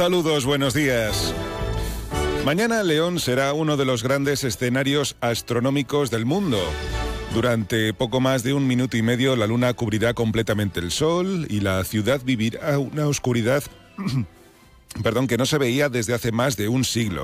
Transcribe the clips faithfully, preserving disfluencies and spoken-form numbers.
Saludos, buenos días. Mañana León será uno de los grandes escenarios astronómicos del mundo. Durante poco más de un minuto y medio la luna cubrirá completamente el sol y la ciudad vivirá una oscuridad perdón, que no se veía desde hace más de un siglo.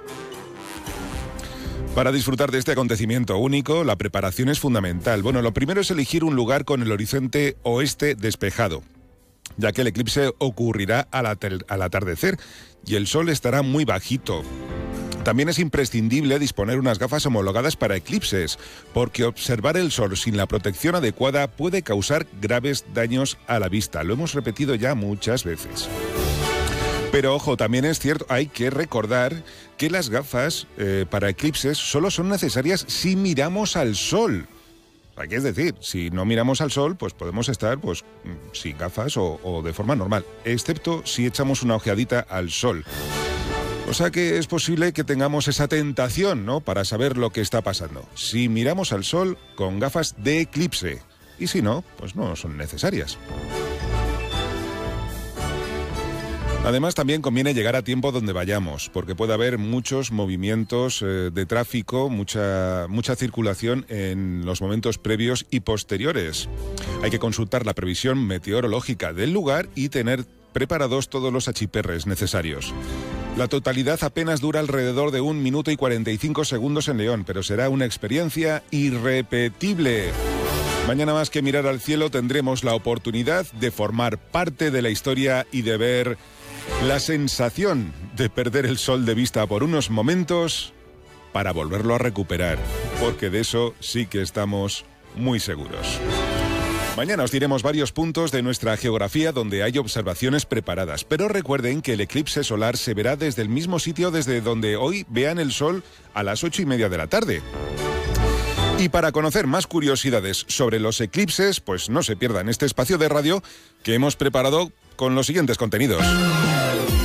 Para disfrutar de este acontecimiento único, la preparación es fundamental. Bueno, lo primero es elegir un lugar con el horizonte oeste despejado, ya que el eclipse ocurrirá al, ater- al atardecer y el sol estará muy bajito. También es imprescindible disponer unas gafas homologadas para eclipses, porque observar el sol sin la protección adecuada puede causar graves daños a la vista. Lo hemos repetido ya muchas veces. Pero ojo, también es cierto, hay que recordar que las gafas eh, para eclipses solo son necesarias si miramos al sol. ¿Qué es decir? Si no miramos al sol, pues podemos estar pues sin gafas o, o de forma normal, excepto si echamos una ojeadita al sol. O sea que es posible que tengamos esa tentación, ¿no?, para saber lo que está pasando. Si miramos al sol con gafas de eclipse, y si no, pues no son necesarias. Además, también conviene llegar a tiempo donde vayamos, porque puede haber muchos movimientos eh, de tráfico, mucha, mucha circulación en los momentos previos y posteriores. Hay que consultar la previsión meteorológica del lugar y tener preparados todos los achiperres necesarios. La totalidad apenas dura alrededor de un minuto y cuarenta y cinco segundos en León, pero será una experiencia irrepetible. Mañana, más que mirar al cielo, tendremos la oportunidad de formar parte de la historia y de ver la sensación de perder el sol de vista por unos momentos para volverlo a recuperar, porque de eso sí que estamos muy seguros. Mañana os diremos varios puntos de nuestra geografía donde hay observaciones preparadas, pero recuerden que el eclipse solar se verá desde el mismo sitio desde donde hoy vean el sol a las ocho y media de la tarde. Y para conocer más curiosidades sobre los eclipses, pues no se pierdan este espacio de radio que hemos preparado con los siguientes contenidos.